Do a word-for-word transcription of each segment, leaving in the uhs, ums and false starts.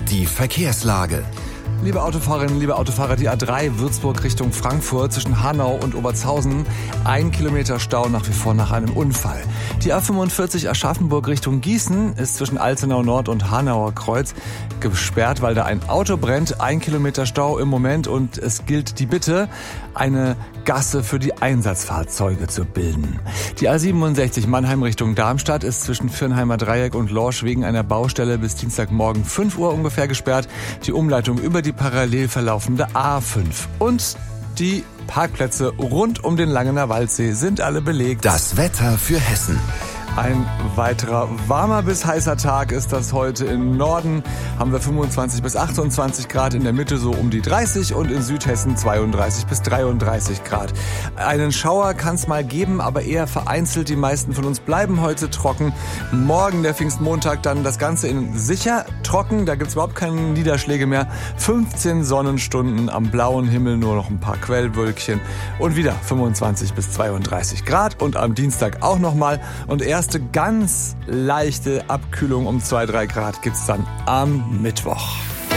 Die Verkehrslage. Liebe Autofahrerinnen, liebe Autofahrer, die A drei Würzburg Richtung Frankfurt zwischen Hanau und Obertshausen. Ein Kilometer Stau nach wie vor nach einem Unfall. Die A fünfundvierzig Aschaffenburg Richtung Gießen ist zwischen Alzenau Nord und Hanauer Kreuz gesperrt, weil da ein Auto brennt. Ein Kilometer Stau im Moment und es gilt die Bitte, eine Gasse für die Einsatzfahrzeuge zu bilden. Die A siebenundsechzig Mannheim Richtung Darmstadt ist zwischen Firnheimer Dreieck und Lorsch wegen einer Baustelle bis Dienstagmorgen fünf Uhr ungefähr gesperrt. Die Umleitung über die parallel verlaufende A fünf. Und die Parkplätze rund um den Langener Waldsee sind alle belegt. Das Wetter für Hessen. Ein weiterer warmer bis heißer Tag ist das heute. Im Norden haben wir fünfundzwanzig bis achtundzwanzig Grad, in der Mitte so um die dreißig und in Südhessen zweiunddreißig bis dreiunddreißig Grad. Einen Schauer kann es mal geben, aber eher vereinzelt. Die meisten von uns bleiben heute trocken. Morgen, der Pfingstmontag, dann das Ganze in sicher trocken. Da gibt's überhaupt keine Niederschläge mehr. fünfzehn Sonnenstunden am blauen Himmel, nur noch ein paar Quellwölkchen. Und wieder fünfundzwanzig bis zweiunddreißig Grad. Und am Dienstag auch nochmal. Und erst Erste ganz leichte Abkühlung um zwei bis drei Grad gibt's dann am Mittwoch.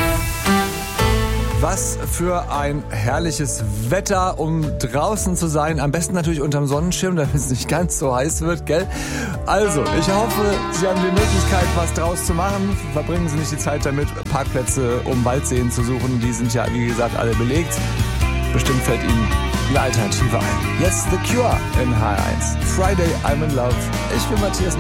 Was für ein herrliches Wetter, um draußen zu sein. Am besten natürlich unterm Sonnenschirm, damit es nicht ganz so heiß wird, gell? Also, ich hoffe, Sie haben die Möglichkeit, was draus zu machen. Verbringen Sie nicht die Zeit damit, Parkplätze um Waldseen zu suchen. Die sind ja, wie gesagt, alle belegt. Bestimmt fällt Ihnen eine Alternative ein. Jetzt The Cure in H eins. Friday, I'm in Love. Ich bin Matthias